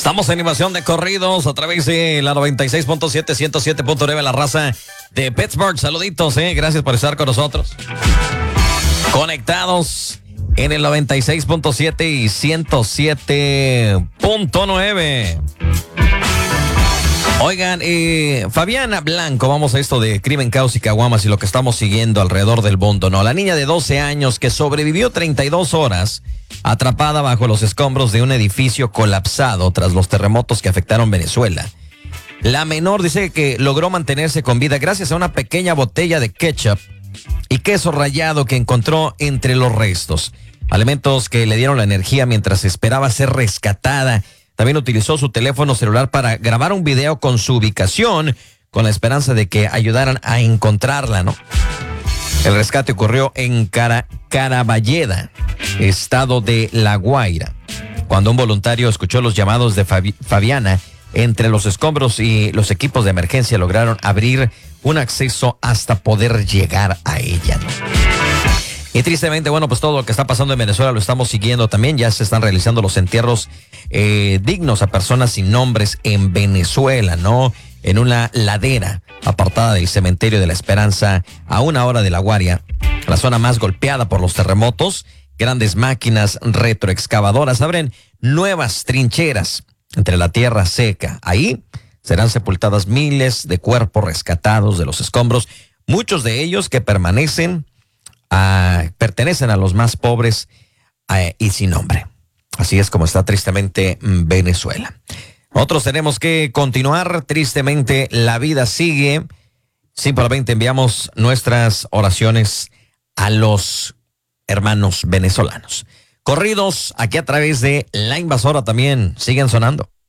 Estamos en Invasión de Corridos a través de la 96.7, 107.9, la raza de Pittsburgh. Saluditos, gracias por estar con nosotros. Conectados en el 96.7 y 107.9. Oigan, Fabiana Blanco, vamos a esto de crimen, caos y caguamas y lo que estamos siguiendo alrededor del mundo, ¿no? La niña de 12 años que sobrevivió 32 horas atrapada bajo los escombros de un edificio colapsado tras los terremotos que afectaron Venezuela. La menor dice que logró mantenerse con vida gracias a una pequeña botella de ketchup y queso rallado que encontró entre los restos. Alimentos que le dieron la energía mientras esperaba ser rescatada. También utilizó su teléfono celular para grabar un video con su ubicación, con la esperanza de que ayudaran a encontrarla, ¿no? El rescate ocurrió en Caraballeda, estado de La Guaira, cuando un voluntario escuchó los llamados de Fabiana. Entre los escombros y los equipos de emergencia lograron abrir un acceso hasta poder llegar a ella, ¿no? Y tristemente, bueno, pues todo lo que está pasando en Venezuela lo estamos siguiendo también. Ya se están realizando los entierros dignos a personas sin nombres en Venezuela, ¿no? En una ladera apartada del cementerio de la Esperanza, a 1 hora de La Guaria, la zona más golpeada por los terremotos. Grandes máquinas retroexcavadoras abren nuevas trincheras entre la tierra seca. Ahí serán sepultadas miles de cuerpos rescatados de los escombros, muchos de ellos que pertenecen a los más pobres y sin nombre. Así es como está tristemente Venezuela. Nosotros tenemos que continuar. Tristemente la vida sigue. Simplemente enviamos nuestras oraciones a los hermanos venezolanos. Corridos aquí a través de La Invasora también siguen sonando.